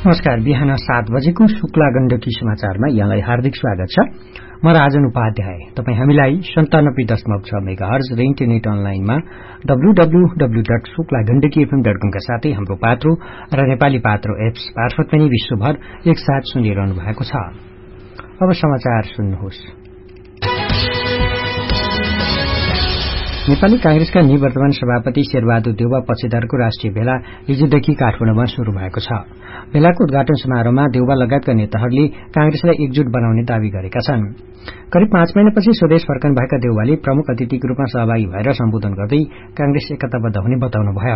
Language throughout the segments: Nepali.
नमस्कार। बिहान 7 बजेको शुक्ला गण्डकी समाचारमा यहाँलाई हार्दिक स्वागत छ। म राजन उपाध्याय। तपाई हामीलाई 97.6 मेगाहर्ज र इन्टरनेट अनलाइनमा www.शुक्लागण्डकीfm.com का साथै हाम्रो पात्रो र नेपाली पात्रो एप्स मार्फत पनि विश्वभर एकसाथ सुनिरहनु भएको छ। अब समाचार सुन्नुहोस्। नेपाली कांग्रेसका निवर्तमान सभापति शेरबहादुर देउवा पक्षधरको राष्ट्रिय भेला हिजोदेखि काठमाडौँमा शुरू भएको छ। भेलाको उद्घाटन समारोहमा देउवा लगायतका नेताहरूले कांग्रेसलाई एकजुट बनाउने दावी गरेका छन्। करिब 5 महिनापछि स्वदेश फर्कन भएका देउवाले प्रमुख अतिथिको रूपमा सहभागी भएर सम्बोधन गर्दै कांग्रेस एकताबद्ध हुने बताउनुभयो।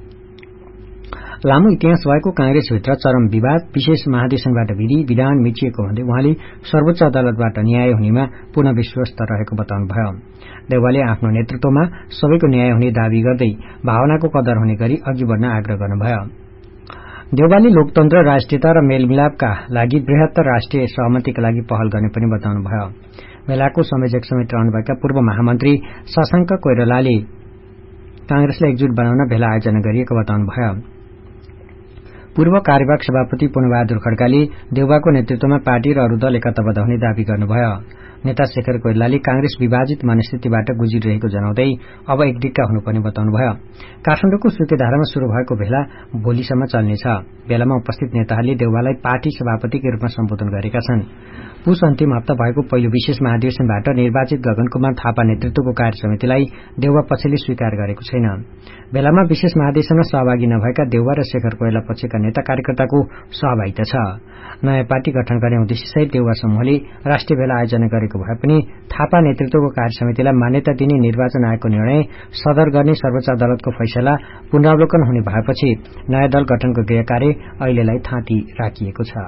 लामो इतिहास भएको कांग्रेसभित्र चरम विवाद, विशेष महाधिवेशनबाट विधान मिचिएको भन्दै उहाँले सर्वोच्च अदालतबाट न्याय हुनेमा पूर्ण विश्वस्त रहेको बताउनुभयो। देउवाले आफ्नो नेतृत्वमा सबैको न्याय हुने दावी गर्दै भावनाको कदर हुने गरी अघि बढ्न आग्रह गर्नुभयो। देउवाले लोकतन्त्र, राष्ट्रियता र मेलमिलापका लागि बृहत्तर राष्ट्रिय सहमतिका लागि पहल गर्ने पनि बताउनुभयो। मेलाको संयोजक समेत रहनुभएका पूर्व महामन्त्री शशाङ्क कोइरालाले कांग्रेसलाई एकजुट बनाउन भेला आयोजना गरिएको बताउनुभयो। पूर्व कार्यवाहक सभापति पूर्णबहादुर खड्काले देउवाको नेतृत्वमा पार्टी र अरू दल एकताबद्ध हुने दावी गर्नुभयो। नेता शेखर कोइरालाले कांग्रेस विभाजित मनस्थितिबाट गुज्रिरहेको जनाउँदै अब एकडिक्का हुनुपर्ने बताउनुभयो। काठमाडौँको सुर्खेतधारामा शुरू भएको भेला भोलिसम्म चल्नेछ। भेलामा उपस्थित नेताहरूले देउवालाई पार्टी सभापतिको रूपमा सम्बोधन गरेका छन्। पुस अन्तिम हप्ता भएको पहिलो विशेष महाधिवेशनबाट निर्वाचित गगन कुमार थापा नेतृत्वको कार्य समितिलाई देउवा पक्षले स्वीकार गरेको छैन। भेलामा विशेष महाधिवेशनमा सहभागी नभएका देउवा र शेखर कोइराला पक्षका नेता कार्यकर्ताको सहभागिता छ। नयाँ पार्टी गठन गर्ने उद्देश्यसहित देउवा समूहले राष्ट्रिय भेला आयोजना गरेको भए पनि थापा नेतृत्वको कार्य समितिलाई मान्यता दिने निर्वाचन आयोगको निर्णय सदर गर्ने सर्वोच्च अदालतको फैसला पुनरावलोकन हुने भएपछि नयाँ दल गठनको गृह कार्य अहिलेलाई थाँती राखिएको छ।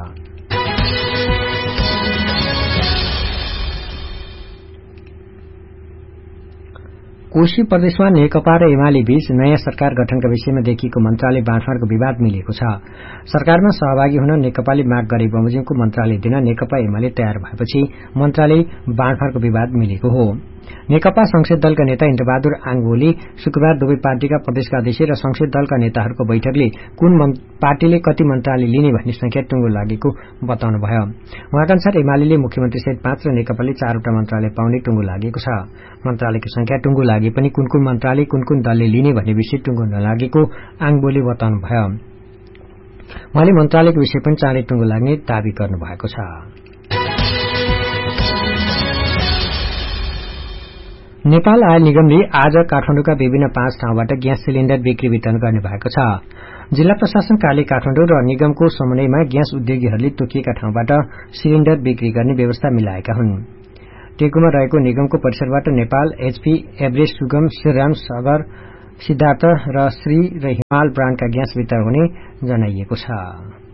कोशी प्रदेशमा नेकपा र एमाले बीच नयाँ सरकार गठनका विषयमा देखिएको मन्त्रालय बाँडफाँडको विवाद मिलेको छ। सरकारमा सहभागी हुन नेकपाले माग गरे बमोजिमको मन्त्रालय दिन नेकपा एमाले तयार भएपछि मन्त्रालय बाँडफाँडको विवाद मिलेको हो। नेकपा संसद दलका नेता इन्द्रबहादुर आङबोले शुक्रबार दुवै पार्टीका प्रदेशका अध्यक्ष र संसद दलका नेताहरूको बैठकले कुन पार्टीले कति मन्त्रालय लिने भन्ने संख्या टुङ्गो लागेको बताउनुभयो। उहाँका अनुसार एमाले मुख्यमन्त्री सहित 5 र नेकपाले 4वटा मन्त्रालय पाउने टुङ्गो लागेको छ। मन्त्रालयको संख्या टुङ्गो लागे पनि कुन मन्त्रालय कुन दलले लिने भन्ने विषय टुङ्गो नलागेको आङबोले बताउनुभयो। उहाँले मन्त्रालयको विषय पनि चाँडै टुङ्गो लाग्ने दावी गर्नुभएको छ। नेपाल आयल निगमले आज काठमाडौँका विभिन्न 5 ठाउँबाट ग्यास सिलिण्डर बिक्री वितरण गर्ने भएको छ। जिल्ला प्रशासन कार्यालय काठमाडौँ र निगमको समन्वयमा ग्यास उद्योगीहरूले तोकिएका ठाउँबाट सिलिण्डर बिक्री गर्ने व्यवस्था मिलाएका हुन्। टेकुमा रहेको निगमको परिसरबाट नेपाल, एचपी, एभरेस्ट, सुगम, श्रीराम, सागर, सिद्धार्थ र श्री र हिमाल ब्रान्डका ग्यास वितरण हुने जनाइएको छ।